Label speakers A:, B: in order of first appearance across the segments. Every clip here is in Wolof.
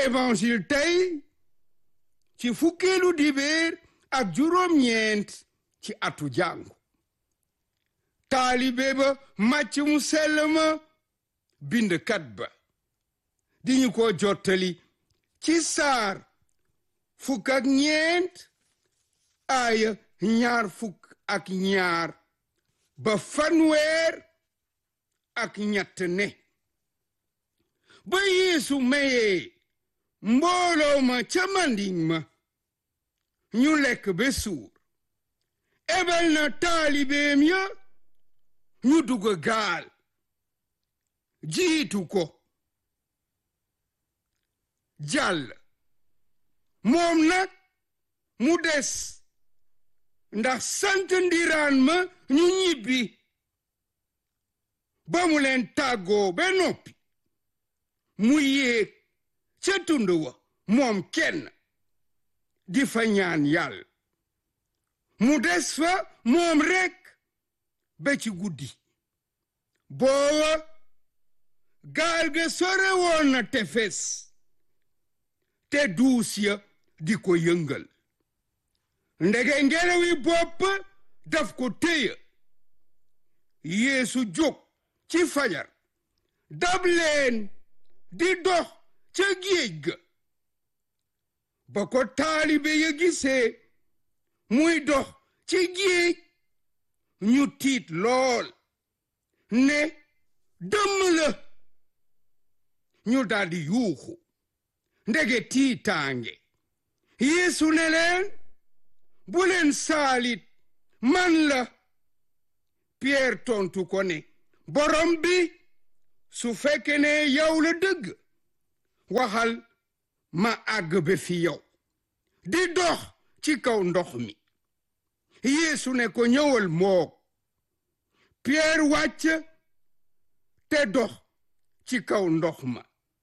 A: évangile tey ci fukkeelu dibéer ak juróom-ñeent ci atu jàngu taalibe ba màcc mu sell ma bindkat ba di ñu ko jottali ci saar fukk ak ñeent aaya ñaar fukk ak ñaar ba fanweer ak ñett ne ba Yeesu mayee mbooloo ma ca manding ma ñu lekk ba suur ebal na taalibeem ya ñu dugg gaal jiitu ko jàll moom nag mu des ndax sant ndiraan ma ñu ñibbi ba mu leen tàggoo ba noppi mu yéeg ca tund wa moom kenn di fa ñaan Yàlla mu des fa moom rekk ba ci guddi booba gaal ga sore woon na tefes te duus ya di ko yëngal ndege ngelawi bopp daf ko téye Yeesu jóg ci fajar dab leen di dox ca géej ga ba ko taalibe ya gisee muy dox ci géej ñu tiit lool ne dëmm la ñu daldi yuuxu ndege tiitaange Yeesu ne leen bu leen saalit man la Pierre tontu ko ne borom bi su fekkee ne yow la dëgg waxal ma àgg ba fi yow di dox ci kaw ndox mi Yeesu ne ko ñëwal mook Pierre wàcc te dox ci kaw ndox ma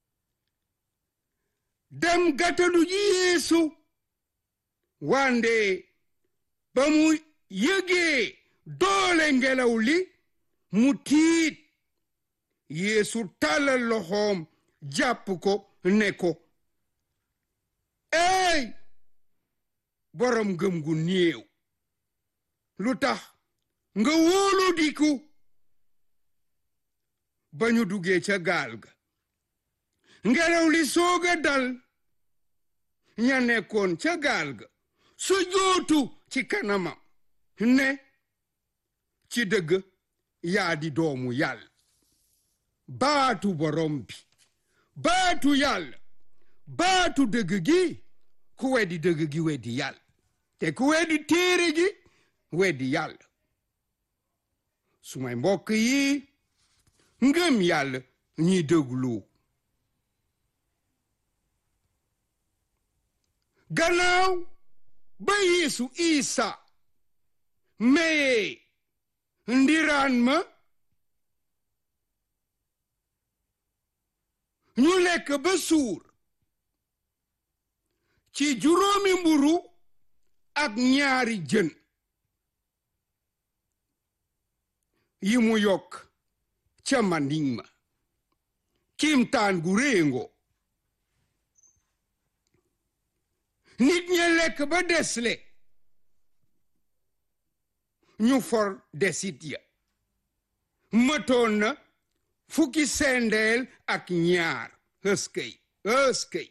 A: dem gàttalu ji Yeesu wande ba mu yëgee doole ngelaw li mu tiit Yeesu tàllal loxoom jàpp ko ne ko ey borom gëm gu néew lu tax nga wóolu diku ba ñu duggee ca gaal ga ngelaw li sooga dal ña nekkoon ca gaal ga su jootu ci kanamam ne ci dëgg yaa di doomu Yàlla baatu borom bi baatu Yàlla baatu dëgg gi ku weddi dëgg gi weddi Yàlla te ku weddi téere gi weddi Yàlla sumay mbokk yi ngëm Yàlla ñi déglu gannaaw ba Yeesu Isa mayee ndiraan ma ñu lekk ba suur ci juróomi mburu ak ñaari jën yi mu yokk ca manding ma kiimtaan gu réengo nit ña lekk ba desle ñu for desit ya mëtoon na fukki sendeel ak ñaar ëskëy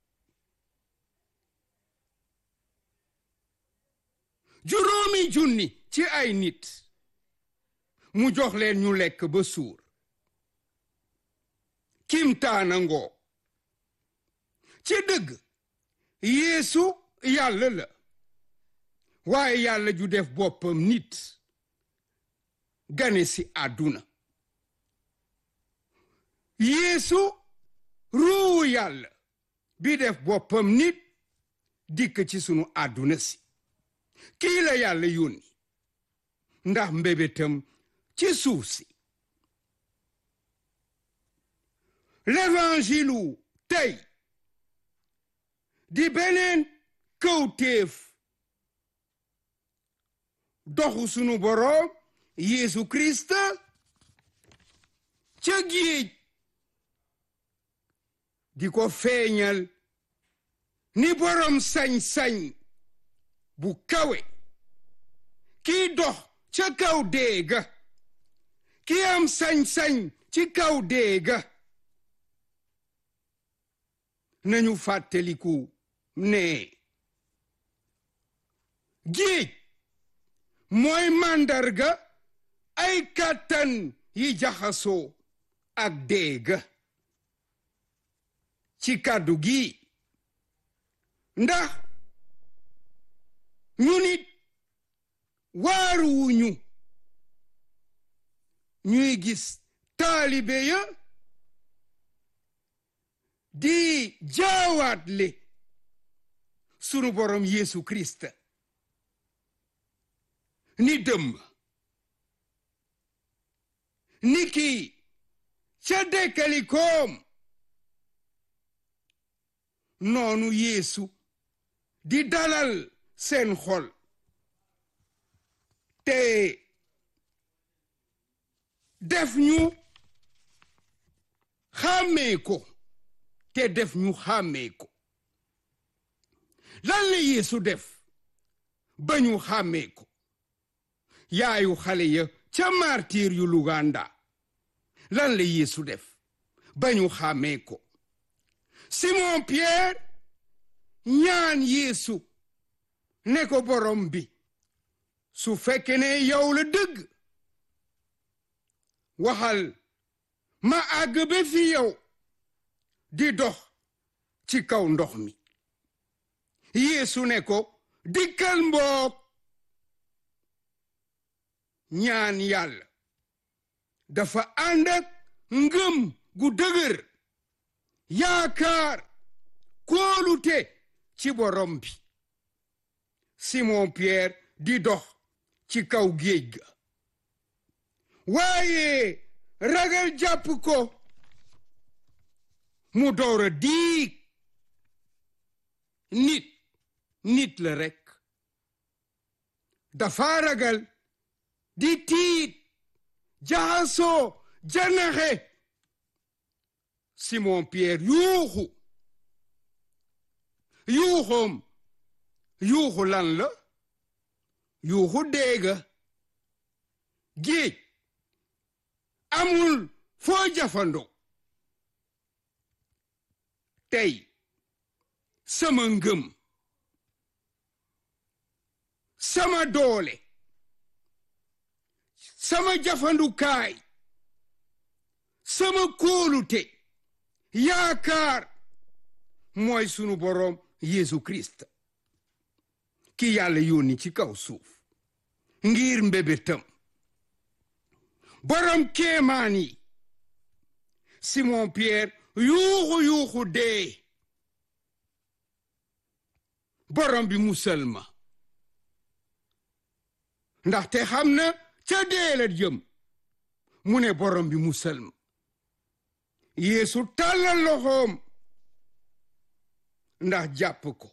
A: juróomi junni ci ay nit mu jox leen ñu lekk ba suur kimtaana ngoo ci dëgg Yeesu Yàlla la waaye Yàlla ju def boppam nit gane si àdduna Yeesu ruuwu Yàlla bi def boppam nit dikk ci sunu àdduna si kii la Yàlla yónni ndax mbébétam ci suuf si l'évangilu tey di beneen kawtéef doxu sunu boroom Yeesu Kirista ca géej di ko feeñal ni borom sañ-sañ bu kawe kii dox ca kaw dee ga ki am sañ-sañ ci kaw dee ga nañu fàttaliku ne géej mooy màndarga ay kàttan yi jaxasoo ak dee ga ci kàddu gi ndax ñu nit waaruwuñu ñuy gis taalibe ya di jaawaatle sunu borom Yesu Christ ni dëmm ni ki ca dekkalikoom noonu Yesu di dalal seen xol te def ñu xàmmee ko lan la Yesu def ba ñu xàmmee ko yaayu xale ya ca martir yu Luganda lan la Yesu def ba ñu xàmmee ko Simon Pierre ñaan Yesu ne ko borom bi su fekkee ne yow la dëgg waxal ma àgg ba fi yow di dox ci kaw ndox mi Yesu ne ko dikkal mboog ñaan Yàlla dafa ànd ak ngëm gu dëgër yaakaar kóolute ci borom bi Simon Pierre di dox ci kaw géej ga waaye ragal jàpp ko mu door a diig nit la rekk dafa ragal di tiit jaxasoo janaxe Simon Pierre yuuxu lan la yuuxu déega géej amul foo jafandoo tey sama ngëm sama doole sama jafandukaay sama kóolute yaakaar mooy sunu boroom Yesu Christ ki Yàlla yónni ci kaw suuf ngir mbébétam borom kéemaan yi Simon Pierre yuuxu dee borom bi musal ma ndaxte xam na ca dee la jëm mu ne borom bi musal ma Yeesu tàllal loxoom ndax jàpp ko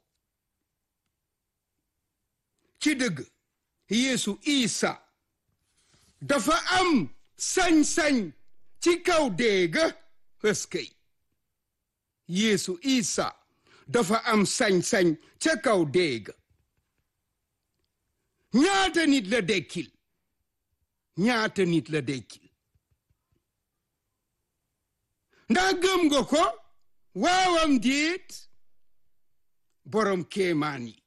A: ci dëgg Yeesu Isa dafa am sañ-sañ ci kaw dee ga ëskëy Yeesu Isa dafa am sañ-sañ ca kaw dee ga ñaata nit la dekkil ndax gëm nga ko waawam déet borom kéemaan yi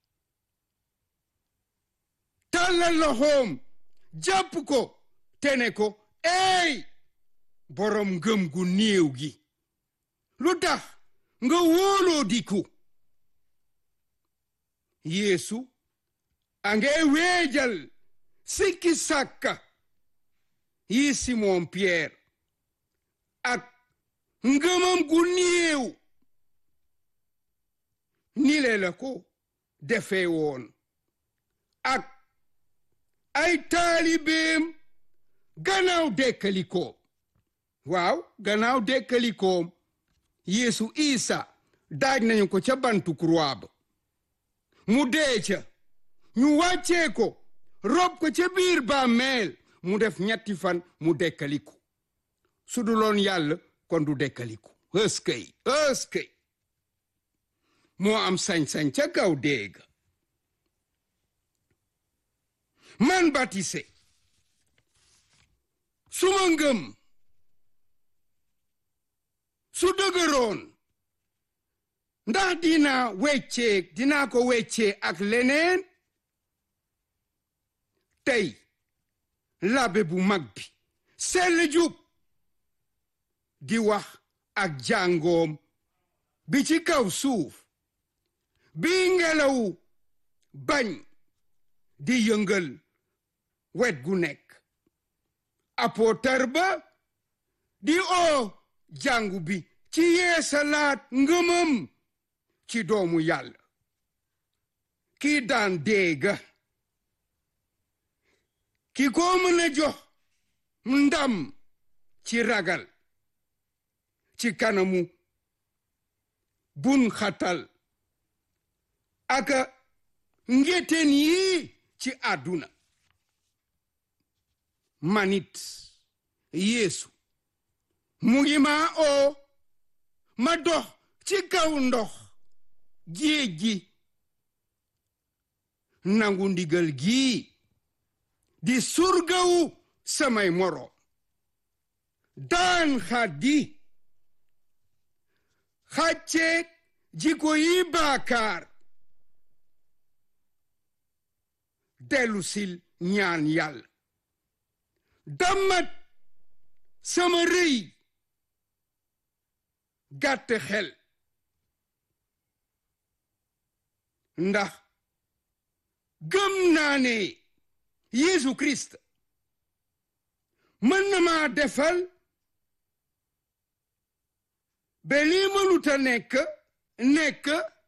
A: tàllal loxoom jàpp ko te ne ko ey borom ngëm gu néew gi lu tax nga wóoloo diku Yeesu ange weejal sikki sàkka yi Simon Pierre ak ngëmam gu néew ni la ko defee woon ak ay taalibeem gannaaw dekkalikoom waaw gannaaw dekkalikoom Yeesu Isa daaj nañu ko ca bantu croix ba mu dee ca ñu wàccee ko rob ko ca biir bàmmeel mu def 3 fan mu dekkaliku su du loon Yàlla kon du dekkaliku ëskëy moo am sañ-sañ ca kaw déeg man batise suma ngëm su dëgëroon ndax dinaa ko weccee ak leneen tey labe bu mag bi sell jub di wax ak jàngoom bi ci kaw suuf bi ngelaw bañ di yëngal wet gu nekk apootar ba di jàngu bi ci yeesalaat ngëmam ci doomu yàlla ki daan déega ki ko mën a jox ndam ci ragal ci kanamu bun xatal aka ngéteen yi ci àdduna manit Yeesu mu ngi ma dox ci kaw ndox géej gi nangu ndigal gii di surgawu samay moroom daan xaddi xàcceeg jikko yi baakaar dellu sil ñaan yàlla dammat sama rëy gàtt xel ndax gëm naa ne Yeesu Kirist mën na maa defal ba lii mënuta nekk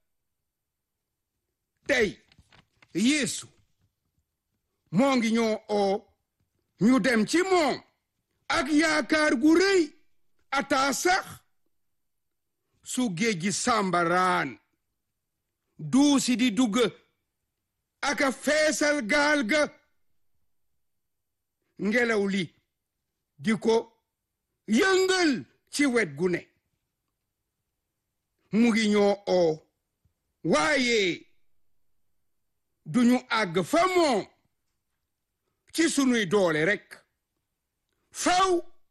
A: tey Yeesu moo ngi ñoo ñu dem ci moom ak yaakaar gu rëy ataa sax su géej gi sàmbaraan duusi di dugg aka feesal gaal ga ngelaw li di ko yëngal ci wet gu ne mu ngi ñoo waaye duñu àgg fa moom ci sunuy doole rekk faw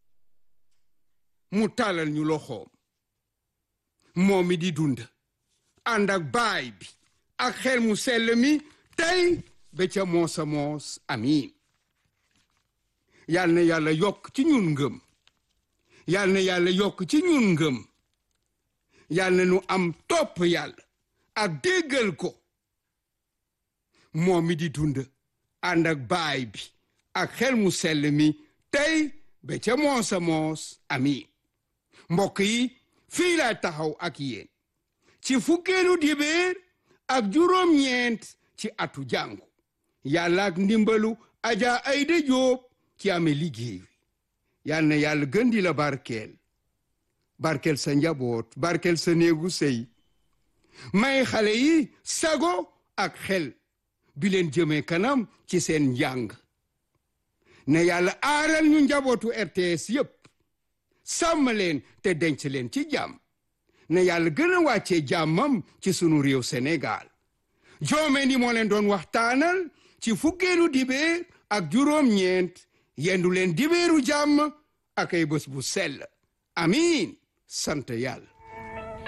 A: mu tàllal ñu loxoom moom mi di dund ànd ak baay bi ak xel mu sell mi tey ba ca moosa moos amiin yal na yàlla yokk ci ñun ngëm yal na yàlla yokk ci ñun ngëm yal na nu am topp yàlla ak déggal ko moom mi di dund ànd ak baay bi ak xel mu sell mi tey ba ca moosa moos amiin mbokk yi fii laa taxaw ak yéen ci fukkeelu dibéer ak juróom-ñeent ci atu jàngu yàlla ak ndimbalu Aja Ayda Jóob ci amee liggéey wi yal na yàlla gën di la barkeel sa njaboot barkeel sa néegu sëy may xale yi sago ak xel bi leen jëmee kanam ci seen njàng ne yàlla aaral ñu njabootu RTS yépp sàmm leen te denc leen ci jàmm ne yàlla gën a wàccee jàmmam ci sunu réew Sénégal joome ni moo leen doon waxtaanal ci fukkeelu dibéer ak juróom-ñeent yendu leen dibéeru jàmm ak ay bés bu sell amiin sant yàlla